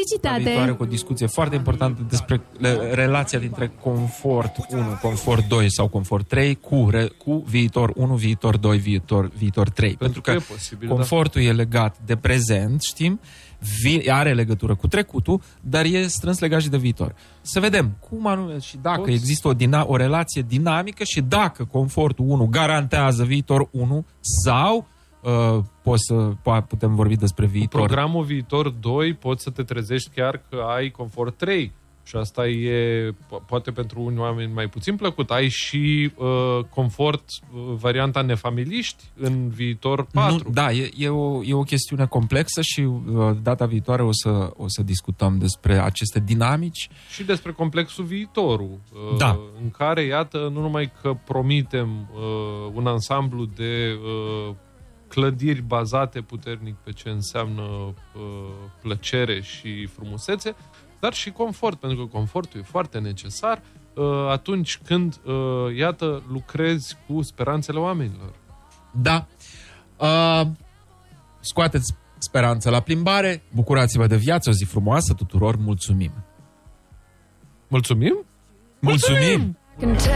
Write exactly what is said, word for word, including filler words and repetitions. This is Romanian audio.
Felicitate! Cu o discuție foarte importantă despre relația dintre confort unu, confort doi sau confort trei cu, re, cu viitor unu, viitor doi, viitor, viitor trei. Pentru, Pentru că, că posibil, confortul da. e legat de prezent, știm, vi, are legătură cu trecutul, dar e strâns legat și de viitor. Să vedem cum anume și dacă Poți? există o, dina, o relație dinamică și dacă confortul unu garantează viitor unu sau uh, poți să, putem vorbi despre viitor. Cu programul viitor doi poți să te trezești chiar că ai confort trei. Și asta e, poate pentru unii oameni mai puțin plăcut. Ai și uh, confort, uh, varianta nefamiliști în viitor patru. Nu, da, e, e, o, e o chestiune complexă și uh, data viitoare o să, o să discutăm despre aceste dinamici. Și despre complexul viitorul. Uh, da. În care, iată, nu numai că promitem uh, un ansamblu de uh, clădiri bazate puternic pe ce înseamnă uh, plăcere și frumusețe, dar și confort, pentru că confortul e foarte necesar uh, atunci când, uh, iată, lucrezi cu speranțele oamenilor. Da. Uh, scoateți speranța la plimbare, bucurați-vă de viață, o zi frumoasă tuturor, mulțumim! Mulțumim? Mulțumim! mulțumim!